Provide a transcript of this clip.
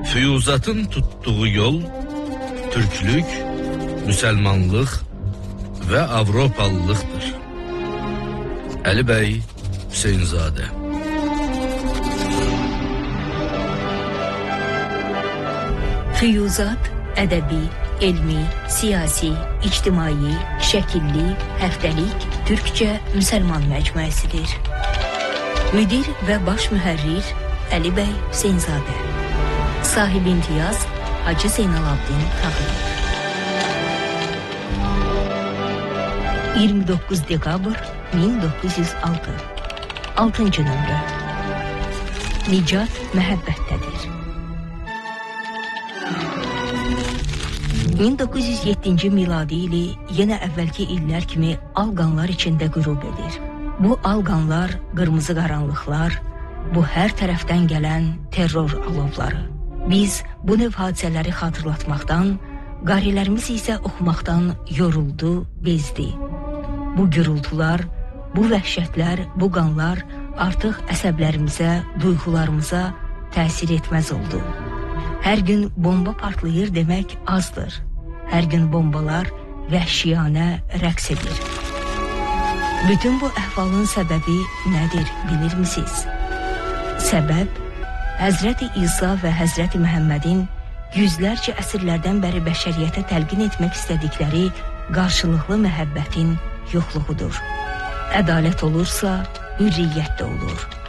Füyuzatın tuttuğu yol Türklük, Müsəlmanlıq və Avrupalılıqdır. Əli bəy Hüseynzadə. Füyuzat ədəbi, elmi, siyasi, ictimai, şəkilli, həftəlik Türkcə müsəlman məcmuəsidir. Müdir və baş mühərrir Əli bəy Hüseynzadə. Sahib imtiyaz Hacı Zeynalabdin Tağıyev. 29 dekabr 1906. 6-cı nömrə. Nicat məhəbbətdədir. 1907-ci miladi ili yenə əvvəlki illər kimi al qanlar içində qürub edir. Bu al qanlar, qırmızı qaranlıqlar, bu hər tərəfdən gələn terror alovları. Biz bu növ hadisələri xatırlatmaqdan, qarilərimiz isə oxumaqdan yoruldu, bezdi. Bu gürültular, bu vəhşətlər, bu qanlar artıq əsəblərimizə, duyğularımıza təsir etməz oldu. Hər gün bomba partlayır demək azdır. Hər gün bombalar vəhşiyanə rəqs edir. Bütün bu əhvalın səbəbi nədir, bilir misiniz? Səbəb, Həzrəti İsa və Həzrəti Məhəmmədin yüzlərcə əsrlərdən bəri bəşəriyyətə təlqin etmək istədikləri qarşılıqlı məhəbbətin yoxluğudur. Ədalət olursa, hürriyyət də olur.